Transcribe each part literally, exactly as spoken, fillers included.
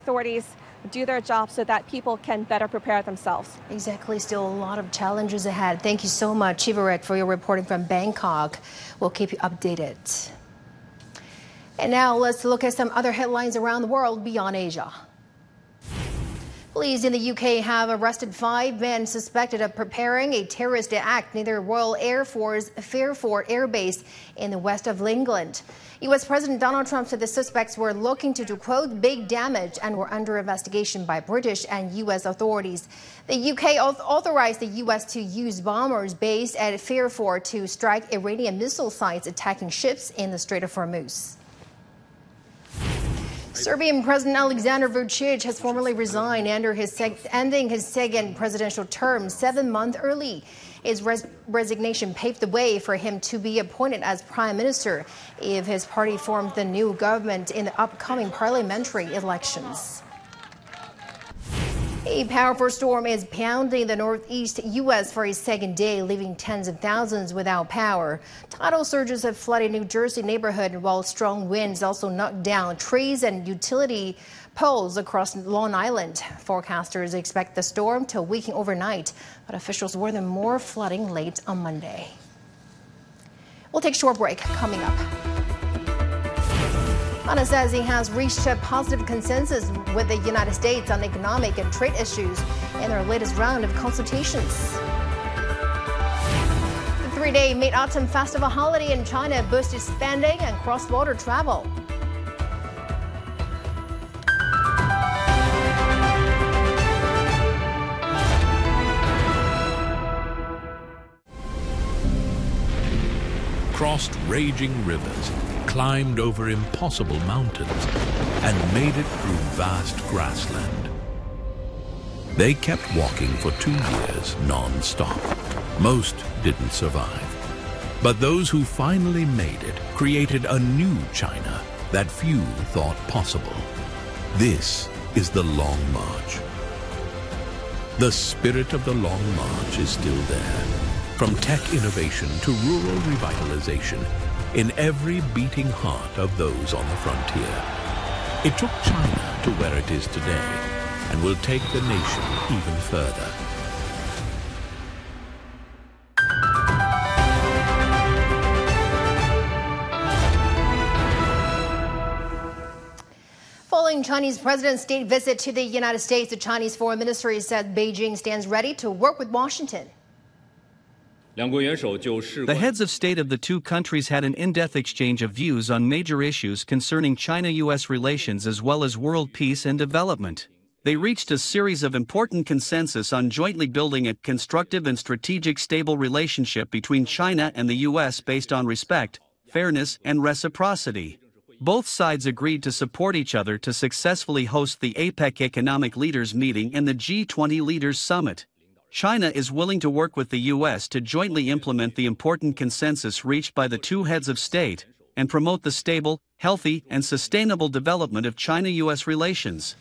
Authorities do their job so that people can better prepare themselves. Exactly. Still a lot of challenges ahead. Thank you so much, Chivarek, for your reporting from Bangkok. We'll keep you updated. And now let's look at some other headlines around the world beyond Asia. Police in the U K have arrested five men suspected of preparing a terrorist act near the Royal Air Force Fairford Air Base in the west of England. U S President Donald Trump said the suspects were looking to do, quote, big damage and were under investigation by British and U S authorities. The U K authorized the U S to use bombers based at Fairford to strike Iranian missile sites attacking ships in the Strait of Hormuz. Serbian President Alexander Vučić has formally resigned under his ending his second presidential term seven months early. His res resignation paved the way for him to be appointed as prime minister if his party formed the new government in the upcoming parliamentary elections. A powerful storm is pounding the northeast U S for a second day, leaving tens of thousands without power. Tidal surges have flooded New Jersey neighborhood, while strong winds also knocked down trees and utility poles across Long Island. Forecasters expect the storm to weaken overnight, but officials warn of more flooding late on Monday. We'll take a short break. Coming up, China says he has reached a positive consensus with the United States on economic and trade issues in their latest round of consultations. The three-day Mid-Autumn Festival holiday in China boosted spending and cross-border travel. Crossed raging rivers, climbed over impossible mountains, and made it through vast grassland. They kept walking for two years non-stop. Most didn't survive. But those who finally made it created a new China that few thought possible. This is the Long March. The spirit of the Long March is still there. From tech innovation to rural revitalization, in every beating heart of those on the frontier. It took China to where it is today and will take the nation even further. Following Chinese President's state visit to the United States, the Chinese Foreign Ministry said Beijing stands ready to work with Washington. The heads of state of the two countries had an in-depth exchange of views on major issues concerning China U S relations as well as world peace and development. They reached a series of important consensus on jointly building a constructive and strategic stable relationship between China and the U S based on respect, fairness, and reciprocity. Both sides agreed to support each other to successfully host the APEC Economic Leaders Meeting and the G twenty Leaders Summit. China is willing to work with the U S to jointly implement the important consensus reached by the two heads of state and promote the stable, healthy, and sustainable development of China U S relations.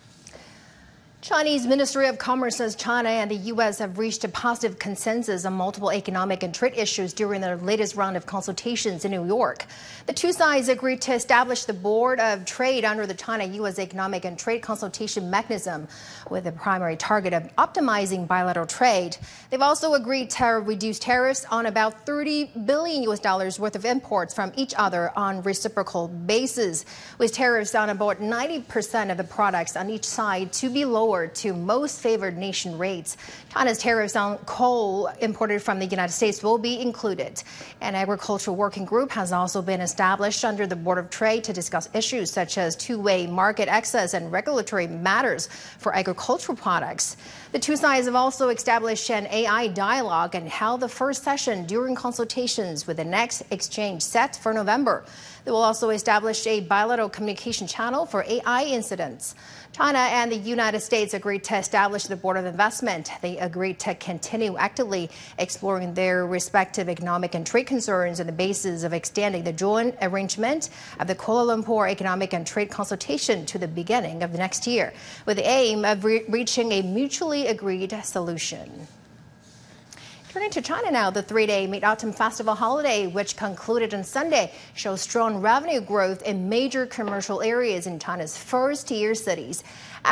Chinese Ministry of Commerce says China and the U S have reached a positive consensus on multiple economic and trade issues during their latest round of consultations in New York. The two sides agreed to establish the Board of Trade under the China U S Economic and Trade Consultation Mechanism with the primary target of optimizing bilateral trade. They've also agreed to reduce tariffs on about thirty billion U S dollars worth of imports from each other on reciprocal basis, with tariffs on about ninety percent of the products on each side to be lowered to most favored nation rates. China's tariffs on coal imported from the United States will be included. An agricultural working group has also been established under the Board of Trade to discuss issues such as two-way market access and regulatory matters for agricultural products. The two sides have also established an A I dialogue and held the first session during consultations, with the next exchange set for November. They will also establish a bilateral communication channel for A I incidents. China and the United States agreed to establish the Board of Investment. They agreed to continue actively exploring their respective economic and trade concerns on the basis of extending the joint arrangement of the Kuala Lumpur Economic and Trade Consultation to the beginning of the next year, with the aim of re reaching a mutually agreed solution. Turning to China now, the three-day Mid-Autumn Festival holiday, which concluded on Sunday, shows strong revenue growth in major commercial areas in China's first-tier cities.